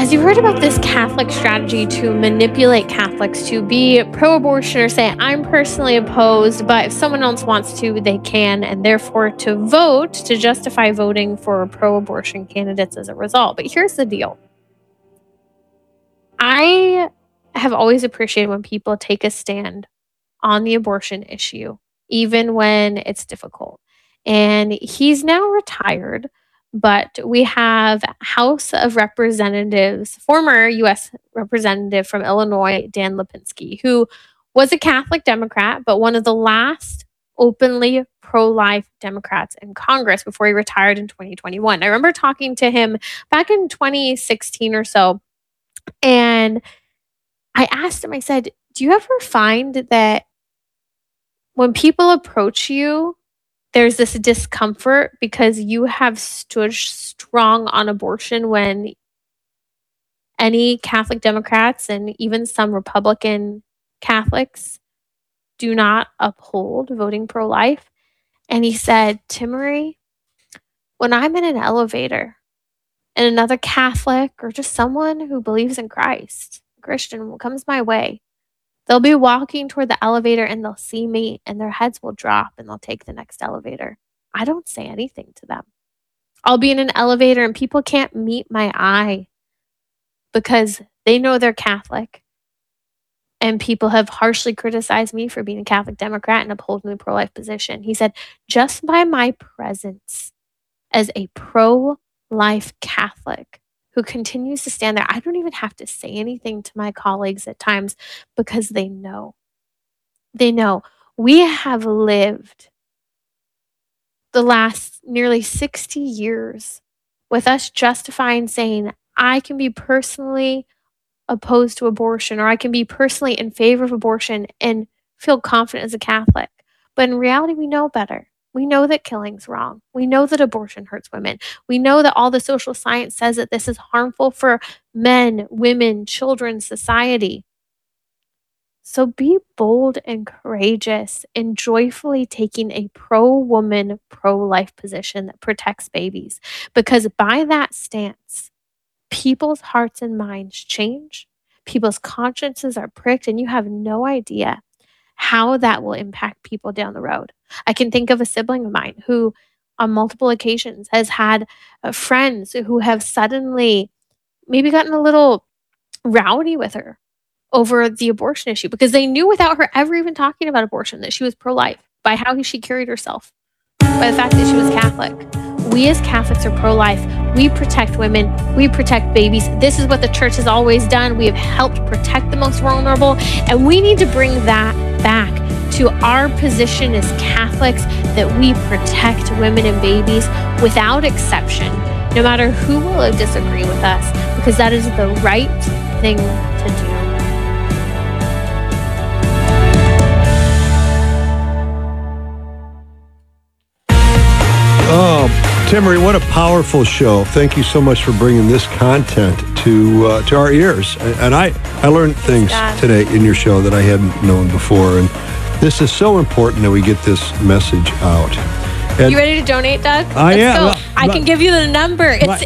As you've heard about this Catholic strategy to manipulate Catholics to be pro-abortion or say, I'm personally opposed, but if someone else wants to, they can, and therefore to vote to justify voting for pro-abortion candidates as a result. But here's the deal. I have always appreciated when people take a stand on the abortion issue, even when it's difficult. And he's now retired, but we have House of Representatives, former U.S. Representative from Illinois, Dan Lipinski, who was a Catholic Democrat, but one of the last openly pro-life Democrats in Congress before he retired in 2021. I remember talking to him back in 2016 or so, and I asked him, I said, do you ever find that when people approach you, there's this discomfort because you have stood strong on abortion when any Catholic Democrats and even some Republican Catholics do not uphold voting pro-life? And he said, Timmerie, when I'm in an elevator and another Catholic or just someone who believes in Christ, a Christian, comes my way, they'll be walking toward the elevator and they'll see me and their heads will drop and they'll take the next elevator. I don't say anything to them. I'll be in an elevator and people can't meet my eye because they know they're Catholic. And people have harshly criticized me for being a Catholic Democrat and upholding the pro-life position. He said, just by my presence as a pro-life Catholic who continues to stand there, I don't even have to say anything to my colleagues at times because they know. They know. We have lived the last nearly 60 years with us justifying saying, I can be personally opposed to abortion, or I can be personally in favor of abortion and feel confident as a Catholic. But in reality, we know better. We know that killing's wrong. We know that abortion hurts women. We know that all the social science says that this is harmful for men, women, children, society. So be bold and courageous in joyfully taking a pro-woman, pro-life position that protects babies. Because by that stance, people's hearts and minds change, people's consciences are pricked, and you have no idea how that will impact people down the road. I can think of a sibling of mine who, on multiple occasions, has had friends who have suddenly maybe gotten a little rowdy with her over the abortion issue because they knew without her ever even talking about abortion that she was pro-life by how she carried herself, by the fact that she was Catholic. We as Catholics are pro-life. We protect women. We protect babies. This is what the church has always done. We have helped protect the most vulnerable, and we need to bring that back to our position as Catholics, that we protect women and babies without exception, no matter who will disagree with us, because that is the right thing to do. Oh, Timmerie, what a powerful show. Thank you so much for bringing this content to our ears. And I learned things today in your show that I hadn't known before. And this is so important that we get this message out. And you ready to donate, Doug? I am. Go. I can give you the number. It's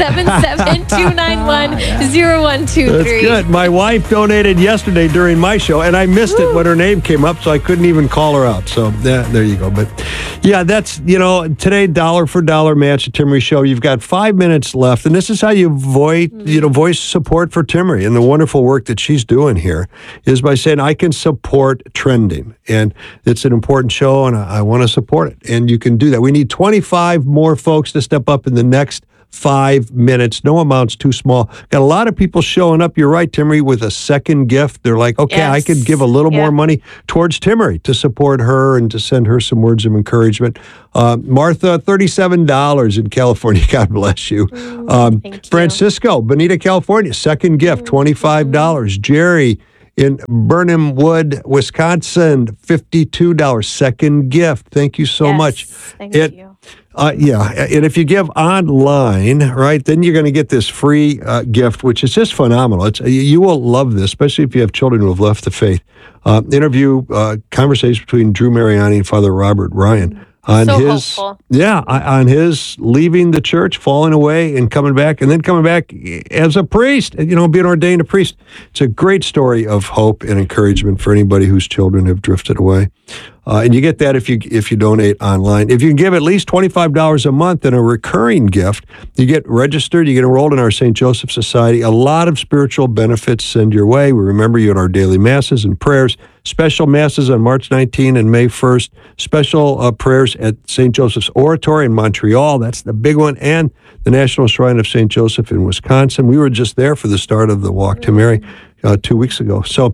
877-291-0123. That's good. My wife donated yesterday during my show, and I missed it when her name came up, so I couldn't even call her out. So there you go. But yeah, that's, today, dollar for dollar match at Timmerie Show. You've got 5 minutes left, and this is how you voice support for Timmerie and the wonderful work that she's doing here is by saying, I can support trending. And it's an important show, and I want to support it. And you can do that. We need 25 more folks to step up in the next 5 minutes. No amount's too small. Got a lot of people showing up, you're right, Timmerie, with a second gift. They're like, okay, yes, I could give a little more money towards Timmerie to support her and to send her some words of encouragement. Martha, $37 in California. God bless you. Thank you. Francisco, Bonita, California, second gift, $25. Jerry in Burnham Wood, Wisconsin, $52. Second gift. Thank you so much. Thank you. And if you give online, right, then you're going to get this free gift, which is just phenomenal. You will love this, especially if you have children who have left the faith. Conversation between Drew Mariani and Father Robert Ryan on So his hopeful. on his leaving the church, falling away, and coming back, and then coming back as a priest, being ordained a priest. It's a great story of hope and encouragement for anybody whose children have drifted away. And you get that if you donate online. If you can give at least $25 a month in a recurring gift, you get registered, you get enrolled in our St. Joseph Society. A lot of spiritual benefits send your way. We remember you at our daily masses and prayers, special masses on March 19 and May 1st, special prayers at St. Joseph's Oratory in Montreal. That's the big one. And the National Shrine of St. Joseph in Wisconsin. We were just there for the start of the Walk to Mary 2 weeks ago. So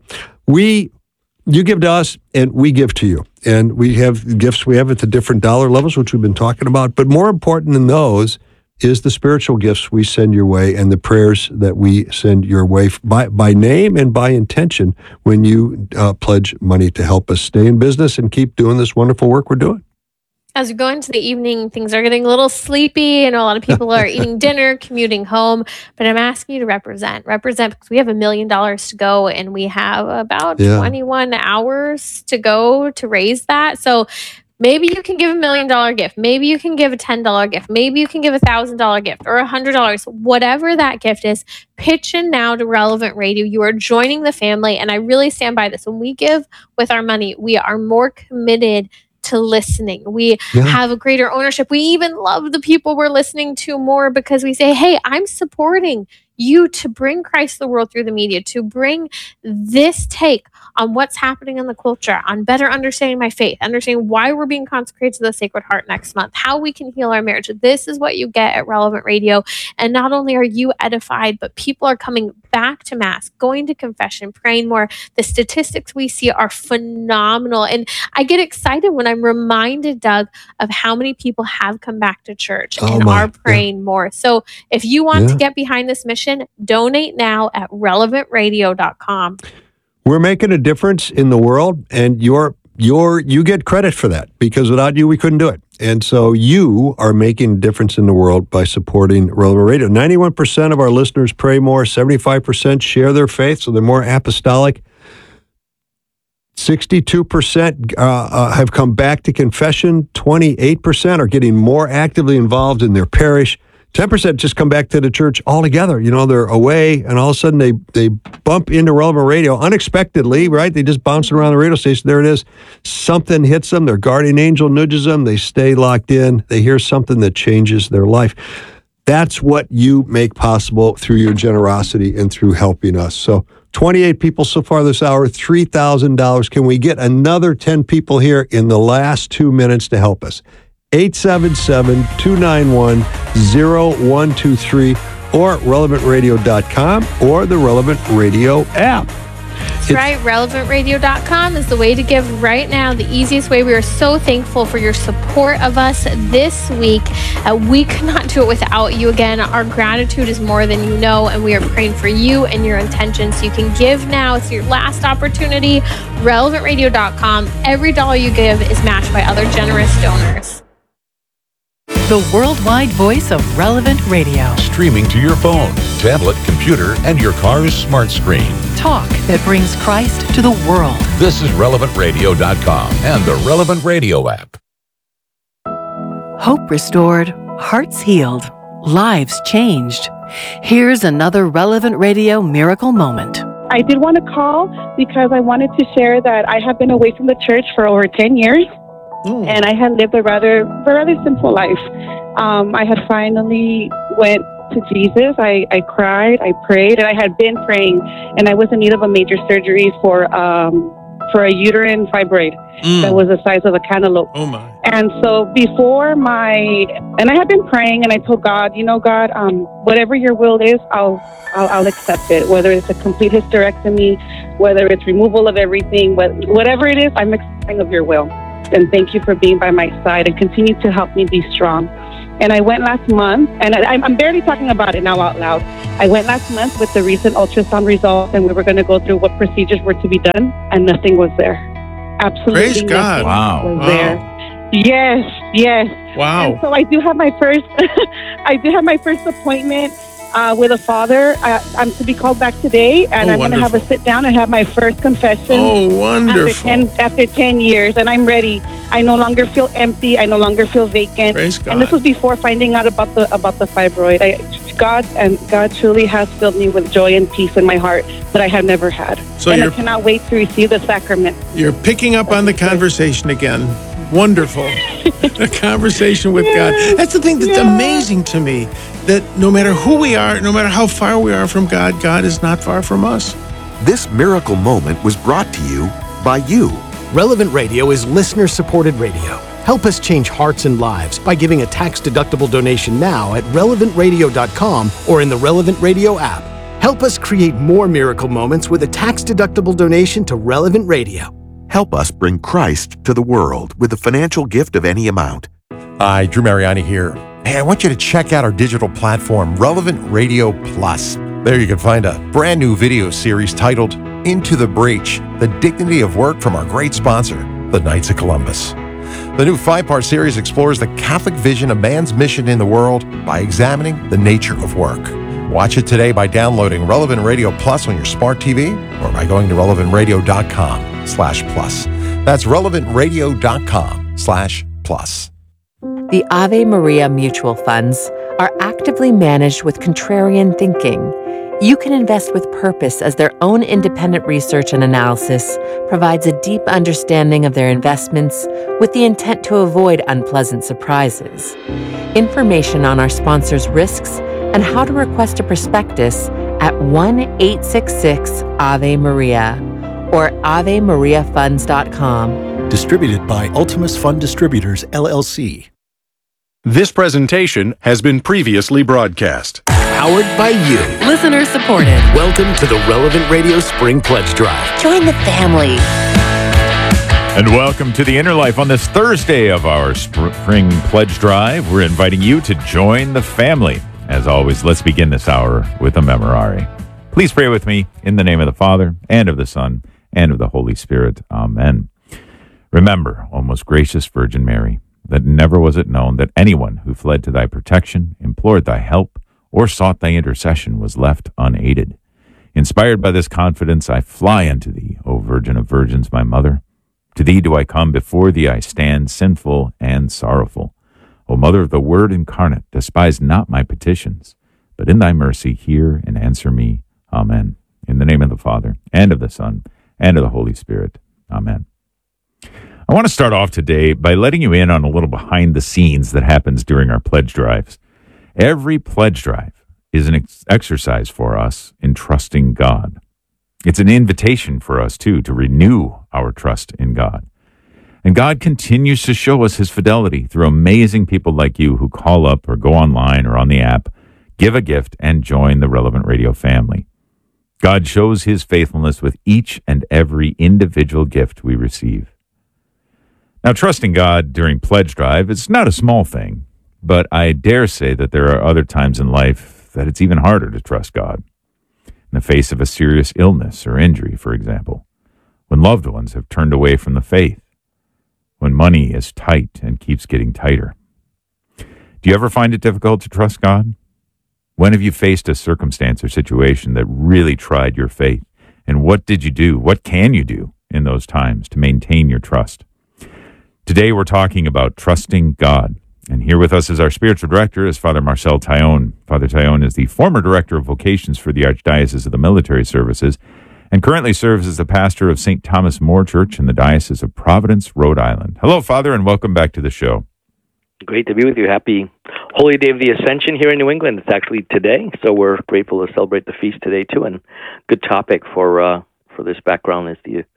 you give to us, and we give to you. And we have gifts we have at the different dollar levels, which we've been talking about. But more important than those is the spiritual gifts we send your way and the prayers that we send your way by name and by intention when you pledge money to help us stay in business and keep doing this wonderful work we're doing. As we go into the evening, things are getting a little sleepy. I know a lot of people are eating dinner, commuting home, but I'm asking you to represent because we have $1 million to go and we have about 21 hours to go to raise that. So maybe you can give $1 million gift. Maybe you can give a $10 gift. Maybe you can give $1,000 gift or $100. Whatever that gift is, pitch in now to Relevant Radio. You are joining the family, and I really stand by this. When we give with our money, we are more committed to listening. We have a greater ownership. We even love the people we're listening to more because we say, hey, I'm supporting you to bring Christ to the world through the media, to bring this take on what's happening in the culture, on better understanding my faith, understanding why we're being consecrated to the Sacred Heart next month, how we can heal our marriage. This is what you get at Relevant Radio. And not only are you edified, but people are coming back to Mass, going to confession, praying more. The statistics we see are phenomenal. And I get excited when I'm reminded, Doug, of how many people have come back to church and are praying more. So if you want to get behind this mission, donate now at relevantradio.com. We're making a difference in the world, and you get credit for that because without you, we couldn't do it. And so you are making a difference in the world by supporting Relevant Radio. 91% of our listeners pray more, 75% share their faith, so they're more apostolic. 62% have come back to confession. 28% are getting more actively involved in their parish. 10% just come back to the church altogether. They're away, and all of a sudden they bump into Relevant Radio unexpectedly, right? They just bounce around the radio station. There it is. Something hits them. Their guardian angel nudges them. They stay locked in. They hear something that changes their life. That's what you make possible through your generosity and through helping us. So 28 people so far this hour, $3,000. Can we get another 10 people here in the last 2 minutes to help us? 877-291-0123 or relevantradio.com or the Relevant Radio app. That's right. Relevantradio.com is the way to give right now, the easiest way. We are so thankful for your support of us this week. We could not do it without you. Again, our gratitude is more than you know, and we are praying for you and your intentions. So you can give now. It's your last opportunity. Relevantradio.com. Every dollar you give is matched by other generous donors. The worldwide voice of Relevant Radio. Streaming to your phone, tablet, computer, and your car's smart screen. Talk that brings Christ to the world. This is relevantradio.com and the Relevant Radio app. Hope restored, hearts healed, lives changed. Here's another Relevant Radio miracle moment. I did want to call because I wanted to share that I have been away from the church for over 10 years. And I had lived a rather simple life. I had finally went to Jesus. I cried, I prayed, and I had been praying, and I was in need of a major surgery for a uterine fibroid that was the size of a cantaloupe. Oh my! And so and I had been praying, and I told God, God, whatever your will is, I'll accept it. Whether it's a complete hysterectomy, whether it's removal of everything, whatever it is, I'm accepting of your will. And thank you for being by my side and continue to help me be strong. And I went last month, and I'm barely talking about it now out loud. I went last month with the recent ultrasound results, and we were going to go through what procedures were to be done, and nothing was there. Absolutely Praise God. nothing was there. Yes. Wow. And so I do have my first appointment with a father. I'm to be called back today, and I'm going to have a sit down and have my first confession. Oh, wonderful. After 10 years, and I'm ready. I no longer feel empty. I no longer feel vacant. Praise God. And this was before finding out about the fibroid. God truly has filled me with joy and peace in my heart that I have never had. So and I cannot wait to receive the sacrament. You're picking up on the conversation again. Wonderful. A conversation with God. That's the thing that's amazing to me, that no matter who we are, no matter how far we are from God, God is not far from us. This miracle moment was brought to you by you. Relevant Radio is listener-supported radio. Help us change hearts and lives by giving a tax-deductible donation now at relevantradio.com or in the Relevant Radio app. Help us create more miracle moments with a tax-deductible donation to Relevant Radio. Help us bring Christ to the world with a financial gift of any amount. Hi, Drew Mariani here. Hey, I want you to check out our digital platform, Relevant Radio Plus. There you can find a brand new video series titled Into the Breach, The Dignity of Work from our great sponsor, the Knights of Columbus. The new 5-part series explores the Catholic vision of man's mission in the world by examining the nature of work. Watch it today by downloading Relevant Radio Plus on your smart TV or by going to relevantradio.com/plus. That's relevantradio.com/plus. The Ave Maria mutual funds are actively managed with contrarian thinking. You can invest with purpose as their own independent research and analysis provides a deep understanding of their investments with the intent to avoid unpleasant surprises. Information on our sponsors' risks and how to request a prospectus at 1-866-AVE-MARIA or AveMariaFunds.com. Distributed by Ultimus Fund Distributors, LLC. This presentation has been previously broadcast. Powered by you. Listener supported. Welcome to the Relevant Radio Spring Pledge Drive. Join the family. And welcome to the Inner Life on this Thursday of our Spring Pledge Drive. We're inviting you to join the family. As always, let's begin this hour with a memorare. Please pray with me in the name of the Father, and of the Son, and of the Holy Spirit. Amen. Remember, O most gracious Virgin Mary, that never was it known that anyone who fled to thy protection, implored thy help, or sought thy intercession was left unaided. Inspired by this confidence, I fly unto thee, O Virgin of Virgins, my Mother. To thee do I come, before thee I stand, sinful and sorrowful. O Mother of the Word incarnate, despise not my petitions, but in thy mercy hear and answer me. Amen. In the name of the Father, and of the Son, and of the Holy Spirit. Amen. I want to start off today by letting you in on a little behind the scenes that happens during our pledge drives. Every pledge drive is an exercise for us in trusting God. It's an invitation for us, too, to renew our trust in God. And God continues to show us his fidelity through amazing people like you who call up or go online or on the app, give a gift, and join the Relevant Radio family. God shows his faithfulness with each and every individual gift we receive. Now, trusting God during pledge drive is not a small thing, but I dare say that there are other times in life that it's even harder to trust God. In the face of a serious illness or injury, for example, when loved ones have turned away from the faith, when money is tight and keeps getting tighter. Do you ever find it difficult to trust God? When have you faced a circumstance or situation that really tried your faith? And what did you do? What can you do in those times to maintain your trust? Today we're talking about trusting God. And here with us is our spiritual director, is Father Marcel Taillon. Father Taillon is the former director of vocations for the Archdiocese of the Military Services and currently serves as the pastor of St. Thomas More Church in the Diocese of Providence, Rhode Island. Hello, Father, and welcome back to the show. Great to be with you. Happy Holy Day of the Ascension here in New England. It's actually today, so we're grateful to celebrate the feast today, too. And good topic for this background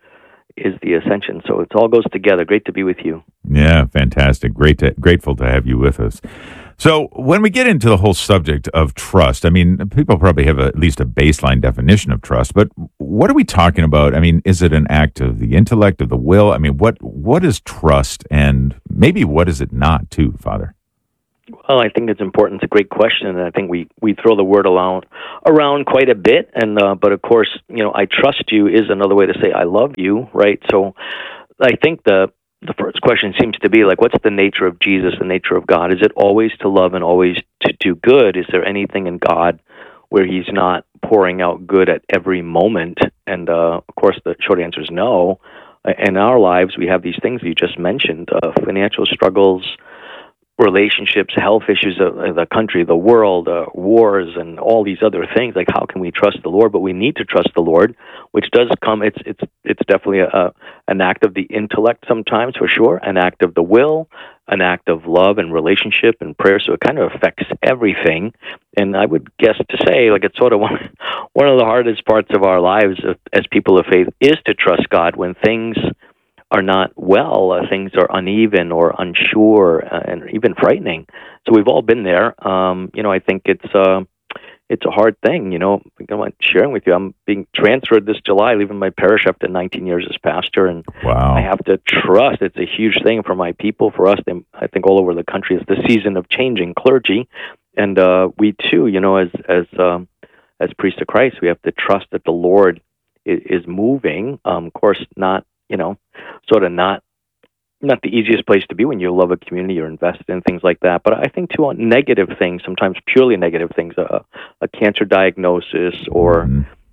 is the Ascension. So it all goes together. Great to be with you. Yeah, fantastic. Grateful to have you with us. So when we get into the whole subject of trust, I mean, people probably have at least a baseline definition of trust, but what are we talking about? I mean, is it an act of the intellect, of the will? I mean, what is trust, and maybe what is it not, too, Father? Well, I think it's important. It's a great question, and I think we throw the word around quite a bit. And but of course, I trust you is another way to say I love you, right? So I think the first question seems to be like, what's the nature of Jesus, the nature of God? Is it always to love and always to do good? Is there anything in God where He's not pouring out good at every moment. And of course, the short answer is no. In our lives, we have these things you just mentioned: financial struggles, relationships, health issues of the country, the world, wars, and all these other things. Like, how can we trust the Lord? But we need to trust the Lord, which does come. It's definitely an act of the intellect sometimes, for sure, an act of the will, an act of love and relationship and prayer. So it kind of affects everything. And I would guess to say, like, it's sort of one of the hardest parts of our lives as people of faith is to trust God when things are not well, things are uneven or unsure, and even frightening. So we've all been there. I think it's a hard thing. I'm sharing with you, I'm being transferred this July, leaving my parish after 19 years as pastor, and wow. I have to trust. It's a huge thing for my people, for us. I think all over the country, it's the season of changing clergy, and we too, as priests of Christ, we have to trust that the Lord is moving. Of course, not. Sort of not the easiest place to be when you love a community or invest in things like that. But I think too, on negative things, sometimes purely negative things, a cancer diagnosis, or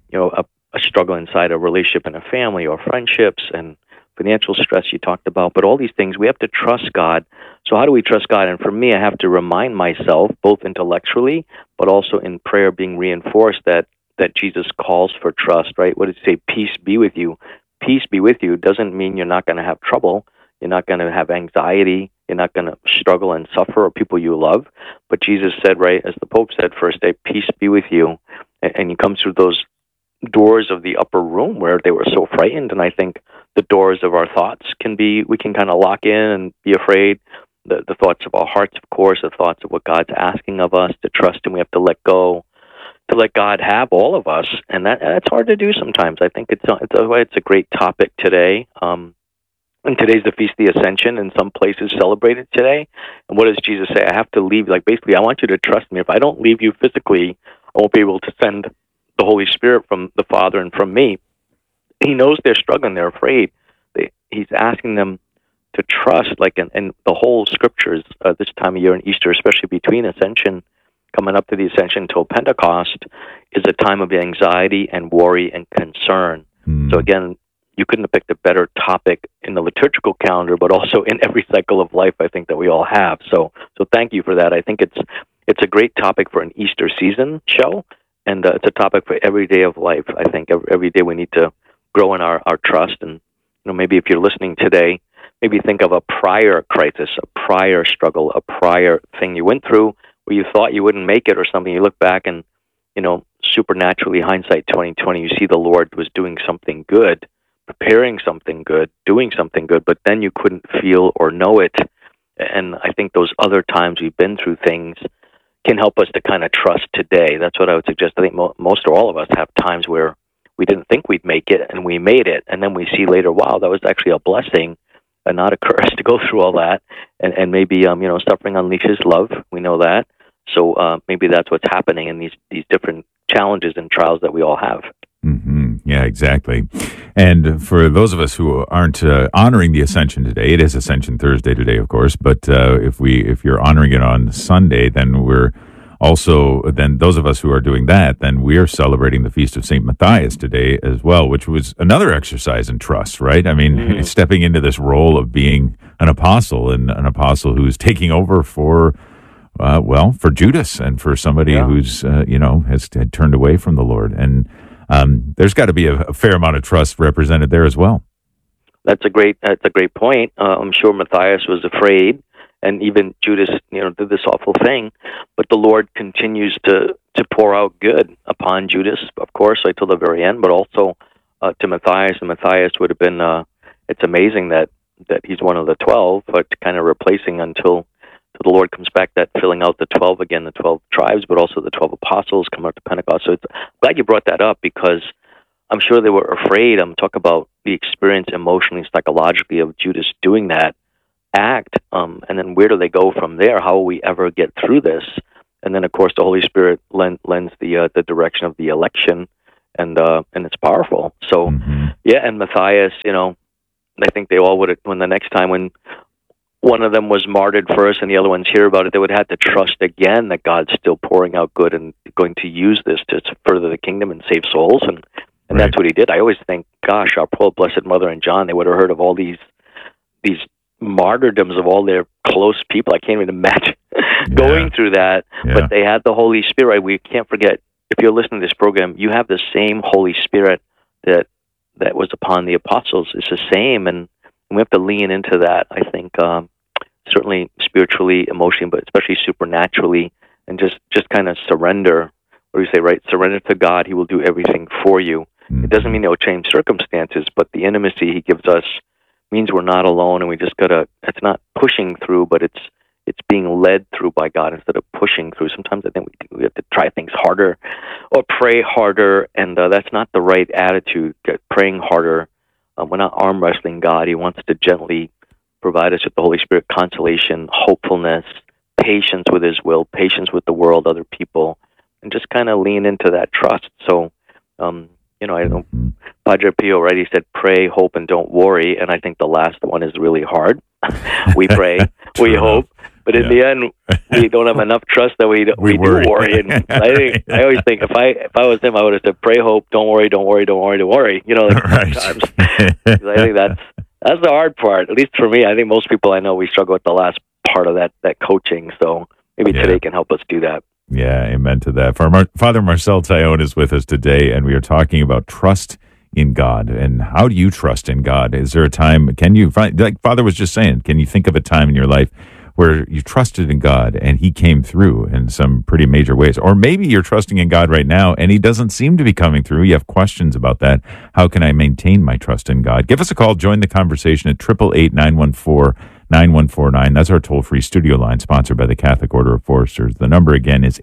a struggle inside a relationship in a family, or friendships and financial stress you talked about. But all these things, we have to trust God. So how do we trust God? And for me, I have to remind myself, both intellectually, but also in prayer, being reinforced that Jesus calls for trust. Right? What does He say? Peace be with you. Peace be with you doesn't mean you're not going to have trouble. You're not going to have anxiety. You're not going to struggle and suffer, or people you love. But Jesus said, right, as the Pope said, first day, peace be with you. And you come through those doors of the upper room where they were so frightened. And I think the doors of our thoughts we can kind of lock in and be afraid. The thoughts of our hearts, of course, the thoughts of what God's asking of us to trust Him. We have to let go, to let God have all of us, and that's hard to do sometimes. I think it's a great topic today. And today's the Feast of the Ascension, and some places celebrated today. And what does Jesus say? I have to leave. Like, basically, I want you to trust me. If I don't leave you physically, I won't be able to send the Holy Spirit from the Father and from me. He knows they're struggling. They're afraid. He's asking them to trust. Like, and the whole Scriptures this time of year and Easter, especially between Ascension, coming up to the Ascension until Pentecost, is a time of anxiety and worry and concern. So again, you couldn't have picked a better topic in the liturgical calendar, but also in every cycle of life, I think, that we all have. So thank you for that. I think it's a great topic for an Easter season show, and it's a topic for every day of life. I think every day we need to grow in our trust. And maybe if you're listening today, maybe think of a prior crisis, a prior struggle, a prior thing you went through where you thought you wouldn't make it, or something. You look back and, supernaturally, hindsight 2020, you see the Lord was doing something good, preparing something good, doing something good, but then you couldn't feel or know it. And I think those other times we've been through things can help us to kind of trust today. That's what I would suggest. I think most or all of us have times where we didn't think we'd make it, and we made it, and then we see later, wow, that was actually a blessing and not a curse to go through all that. And maybe, suffering unleashes love. We know that. So maybe that's what's happening in these different challenges and trials that we all have. Mm-hmm. Yeah, exactly. And for those of us who aren't honoring the Ascension today, it is Ascension Thursday today, of course. But if you're honoring it on Sunday, then those of us who are doing that, then we are celebrating the Feast of St. Matthias today as well, which was another exercise in trust, right? I mean, stepping into this role of being an apostle, and an apostle who's taking over for Judas, and for somebody who's, had turned away from the Lord. And there's got to be a fair amount of trust represented there as well. That's a great point. I'm sure Matthias was afraid, and even Judas, did this awful thing. But the Lord continues to pour out good upon Judas, of course, right till the very end, but also to Matthias. And Matthias would have been. It's amazing that he's one of the 12, but kind of replacing until the Lord comes back, that filling out the 12 again, the 12 tribes, but also the 12 apostles coming up to Pentecost. So I'm glad you brought that up, because I'm sure they were afraid. Talk about the experience emotionally, psychologically of Judas doing that act, and then where do they go from there? How will we ever get through this? And then, of course, the Holy Spirit lends the direction of the election, and it's powerful. So, and Matthias, I think they all would have, when the next time when one of them was martyred first and the other ones hear about it, they would have to trust again that God's still pouring out good and going to use this to further the kingdom and save souls. And that's what he did. I always think, gosh, our poor Blessed Mother and John, they would have heard of all these martyrdoms of all their close people. I can't even imagine going through that. Yeah. But they had the Holy Spirit. We can't forget, if you're listening to this program, you have the same Holy Spirit that was upon the apostles. It's the same, and we have to lean into that, I think, certainly spiritually, emotionally, but especially supernaturally, and just kind of surrender. What do you say, right? Surrender to God. He will do everything for you. It doesn't mean he'll change circumstances, but the intimacy he gives us means we're not alone, and we just gotta, it's not pushing through, but it's being led through by God instead of pushing through. Sometimes I think we have to try things harder or pray harder, and that's not the right attitude. Praying harder, we're not arm wrestling God. He wants to gently provide us with the Holy Spirit, consolation, hopefulness, patience with his will, patience with the world, other people, and just kind of lean into that trust. So, I know Padre Pio, right? He said, pray, hope, and don't worry. And I think the last one is really hard. We pray, we hope, but in the end, we don't have enough trust that we do worry. And I always think if I was him, I would have said, pray, hope, don't worry, don't worry, don't worry, don't worry. Sometimes. I think that's the hard part. At least for me, I think most people I know, we struggle with the last part of that coaching. So maybe today can help us do that. Yeah, amen to that. Father Marcel Taillon is with us today, and we are talking about trust in God. And how do you trust in God? Is there a time, can you find, like Father was just saying, can you think of a time in your life where you trusted in God and he came through in some pretty major ways? Or maybe you're trusting in God right now and he doesn't seem to be coming through. You have questions about that. How can I maintain my trust in God? Give us a call. Join the conversation at 888-914-9149. That's our toll-free studio line, sponsored by the Catholic Order of Foresters. The number again is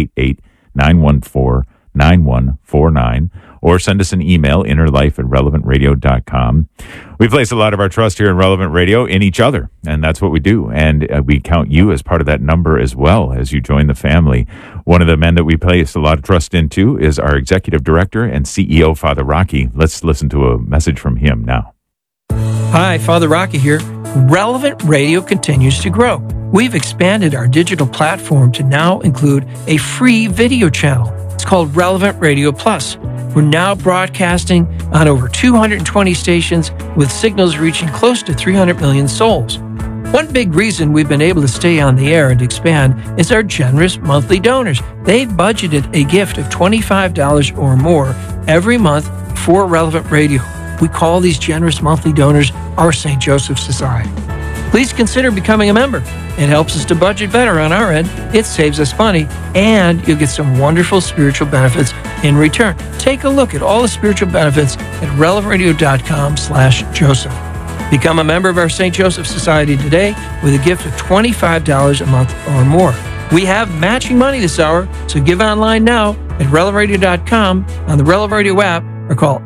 888-914-9149. Or send us an email, innerlife@relevantradio.com. We place a lot of our trust here in Relevant Radio in each other, and that's what we do. And we count you as part of that number as well as you join the family. One of the men that we place a lot of trust into is our Executive Director and CEO, Father Rocky. Let's listen to a message from him now. Hi, Father Rocky here. Relevant Radio continues to grow. We've expanded our digital platform to now include a free video channel. It's called Relevant Radio Plus. We're now broadcasting on over 220 stations with signals reaching close to 300 million souls. One big reason we've been able to stay on the air and expand is our generous monthly donors. They've budgeted a gift of $25 or more every month for Relevant Radio. We call these generous monthly donors our St. Joseph Society. Please consider becoming a member. It helps us to budget better on our end, it saves us money, and you'll get some wonderful spiritual benefits in return. Take a look at all the spiritual benefits at relevantradio.com/Joseph. Become a member of our St. Joseph Society today with a gift of $25 a month or more. We have matching money this hour, so give online now at relevantradio.com, on the Relevant Radio app, or call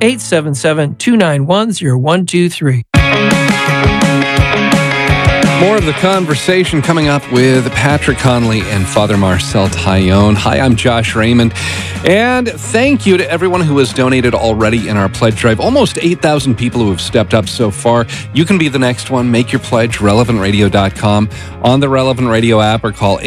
877-291-0123. More of the conversation coming up with Patrick Conley and Father Marcel Taillon. Hi, I'm Josh Raymond, and thank you to everyone who has donated already in our pledge drive. Almost 8,000 people who have stepped up so far. You can be the next one. Make your pledge, relevantradio.com, on the Relevant Radio app, or call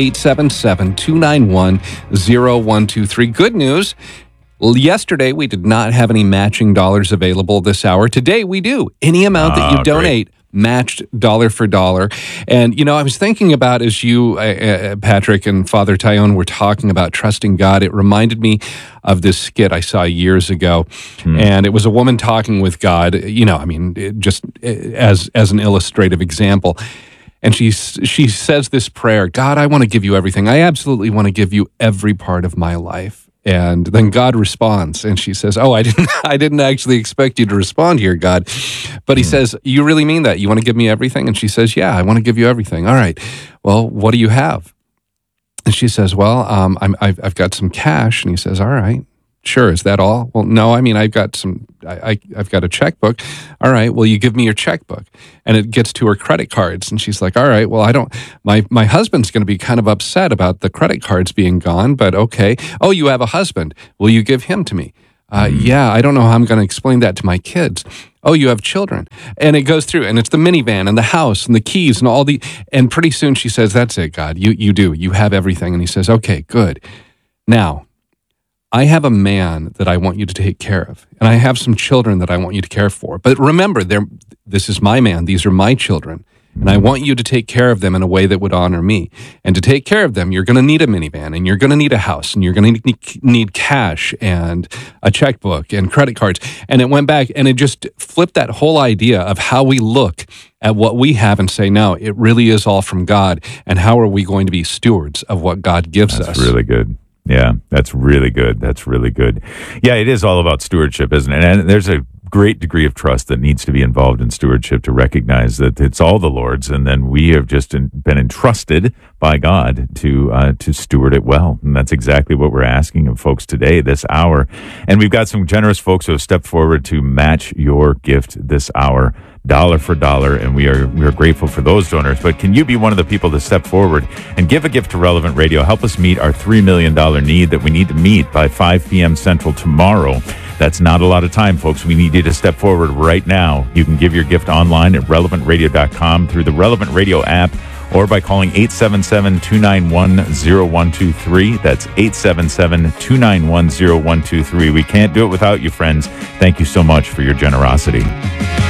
877-291-0123. Good news. Yesterday, we did not have any matching dollars available this hour. Today, we do. Any amount that you donate, matched dollar for dollar. And, I was thinking about, as you, Patrick and Father Taillon, were talking about trusting God, it reminded me of this skit I saw years ago. And it was a woman talking with God, just as an illustrative example. And she says this prayer, God, I want to give you everything. I absolutely want to give you every part of my life. And then God responds, and she says, I didn't actually expect you to respond here, God. But he says, you really mean that? You want to give me everything? And she says, yeah, I want to give you everything. All right. Well, what do you have? And she says, well, I've got some cash. And he says, all right. Sure, is that all? Well, no, I've got I've got a checkbook. All right, well, you give me your checkbook. And it gets to her credit cards. And she's like, all right, well, my husband's going to be kind of upset about the credit cards being gone, but okay. Oh, you have a husband. Will you give him to me? Yeah, I don't know how I'm going to explain that to my kids. Oh, you have children. And it goes through, and it's the minivan and the house and the keys and all the, and pretty soon she says, that's it, God. You do. You have everything. And he says, okay, good. Now, I have a man that I want you to take care of, and I have some children that I want you to care for. But remember, this is my man. These are my children. And I want you to take care of them in a way that would honor me. And to take care of them, you're going to need a minivan, and you're going to need a house, and you're going to need cash and a checkbook and credit cards. And it went back, and it just flipped that whole idea of how we look at what we have and say, no, it really is all from God. And how are we going to be stewards of what God gives us? That's really good. Yeah, that's really good. That's really good. Yeah, it is all about stewardship, isn't it? And there's a great degree of trust that needs to be involved in stewardship to recognize that it's all the Lord's, and then we have just been entrusted by God to steward it well. And that's exactly what we're asking of folks today, this hour. And we've got some generous folks who have stepped forward to match your gift this hour, dollar for dollar, and we are grateful for those donors. But can you be one of the people to step forward and give a gift to Relevant Radio? Help us meet our $3 million need that we need to meet by 5 p.m. Central tomorrow. That's not a lot of time, folks. We need you to step forward right now. You can give your gift online at relevantradio.com, through the Relevant Radio app, or by calling 877-291-0123. That's 877-291-0123. We can't do it without you, friends. Thank you so much for your generosity.